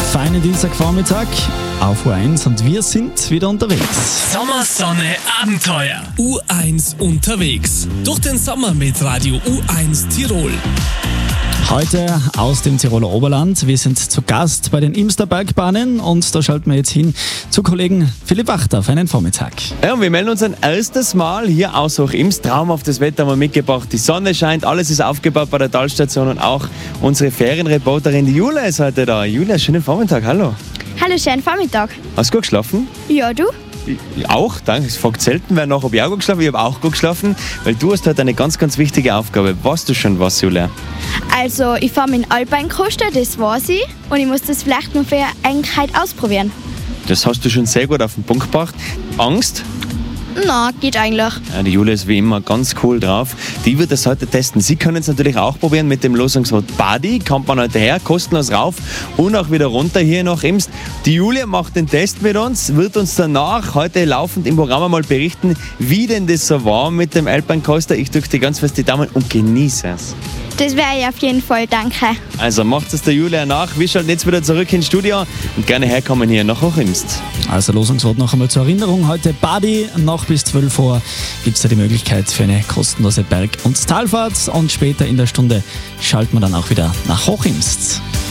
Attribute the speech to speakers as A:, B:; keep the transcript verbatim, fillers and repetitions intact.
A: feinen Dienstagvormittag auf U eins und wir sind wieder unterwegs.
B: Sommer, Sonne, Abenteuer. U eins unterwegs. Durch den Sommer mit Radio U eins Tirol.
A: Heute aus dem Tiroler Oberland. Wir sind zu Gast bei den Imster Bergbahnen und da schalten wir jetzt hin zu Kollegen Philipp Wachter für einen Vormittag.
C: Ja, und wir melden uns ein erstes Mal hier aus Hoch-Imst. Traumhaftes Wetter haben wir mitgebracht. Die Sonne scheint, alles ist aufgebaut bei der Talstation und auch unsere Ferienreporterin die Julia ist heute da. Julia, schönen Vormittag, hallo.
D: Hallo, schönen Vormittag.
C: Hast du gut geschlafen?
D: Ja, du?
C: Ich auch, danke. Es fragt selten wer nach, ob ich auch gut geschlafen habe. Ich habe auch gut geschlafen, weil du hast heute eine ganz, ganz wichtige Aufgabe. Weißt du schon was, Julia?
D: Also, ich fahre mit dem Alpine-Coaster, das weiß ich. Und ich muss das vielleicht noch für eigentlich heute ausprobieren.
C: Das hast du schon sehr gut auf den Punkt gebracht. Angst?
D: Na, geht eigentlich.
C: Ja, die Julia ist wie immer ganz cool drauf. Die wird das heute testen. Sie können es natürlich auch probieren mit dem Losungswort Buddy. Kommt man heute her, kostenlos rauf und auch wieder runter hier nach Imst. Die Julia macht den Test mit uns, wird uns danach heute laufend im Programm einmal berichten, wie denn das so war mit dem Alpine Coaster. Ich drücke dir ganz fest die Daumen und genieße es.
D: Das wäre ich auf jeden Fall, danke.
C: Also macht es der Julia nach. Wir schalten jetzt wieder zurück ins Studio und gerne herkommen hier nach Hoch-Imst.
A: Also Losungswort noch einmal zur Erinnerung. Heute Buddy, noch bis zwölf Uhr gibt es da die Möglichkeit für eine kostenlose Berg- und Talfahrt und später in der Stunde schalten wir dann auch wieder nach Hoch-Imst.